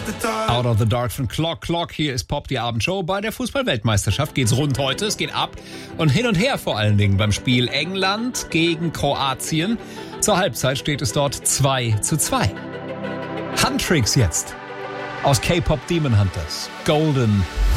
Out of the Dark von Clock. Hier ist Pop, die Abendshow. Bei der Fußball-Weltmeisterschaft geht's rund heute. Es geht ab und hin und her vor allen Dingen beim Spiel England gegen Kroatien. Zur Halbzeit steht es dort 2:2. Handtricks jetzt aus K-Pop Demon Hunters. Golden